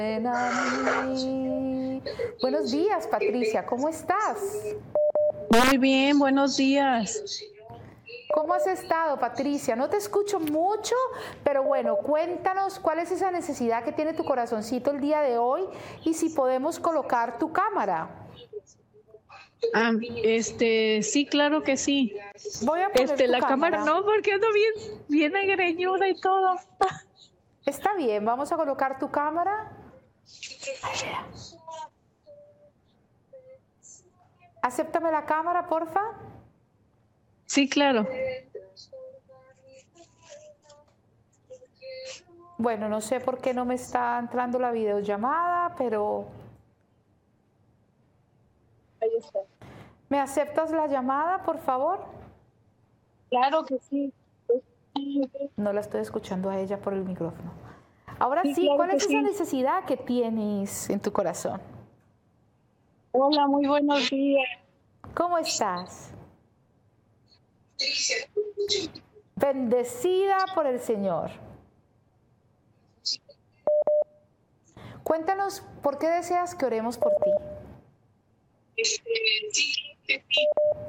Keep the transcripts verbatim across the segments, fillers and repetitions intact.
Ven a mí. Buenos días, Patricia, ¿cómo estás? Muy bien, buenos días. ¿Cómo has estado, Patricia? No te escucho mucho, pero bueno, cuéntanos cuál es esa necesidad que tiene tu corazoncito el día de hoy y si podemos colocar tu cámara. Ah, este, sí, claro que sí. Voy a poner Este, tu la cámara cámara. no, porque ando bien, bien agreñuda y todo. Está bien, vamos a colocar tu cámara. Acéptame la cámara, porfa. Sí, claro. Bueno, no sé por qué no me está entrando la videollamada, pero Ahí está. ¿me aceptas la llamada, por favor? Claro que sí. No la estoy escuchando a ella por el micrófono. Ahora Sí, sí, claro ¿cuál que es esa sí. necesidad que tienes en tu corazón? Hola, muy buenos días. ¿Cómo estás? Bendecida por el Señor. Cuéntanos, ¿por qué deseas que oremos por ti? Este, sí, sí, sí.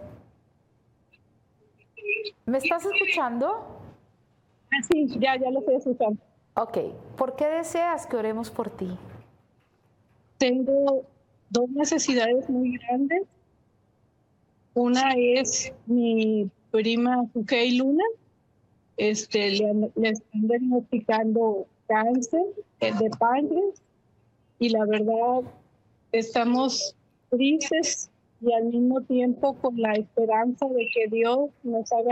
¿Me estás escuchando? Ah, sí, ya, ya lo estoy escuchando. Ok, ¿por qué deseas que oremos por ti? Tengo dos necesidades muy grandes. Una es mi prima Kukei Luna. Este, le, han- le están diagnosticando cáncer eh, de páncreas y la verdad estamos tristes y al mismo tiempo con la esperanza de que Dios nos haga